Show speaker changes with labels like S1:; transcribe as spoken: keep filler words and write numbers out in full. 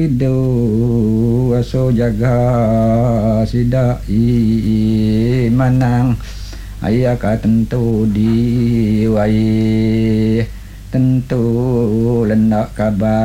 S1: do aso jaga sidai manang ayaka tentu diwai tentu lendak kabar